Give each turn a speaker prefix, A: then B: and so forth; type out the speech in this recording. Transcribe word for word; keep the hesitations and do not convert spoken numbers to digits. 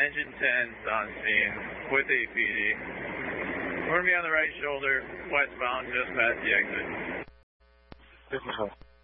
A: engine ten's on scene with A P D. We're going to be on the right shoulder, westbound, just past the exit.
B: This is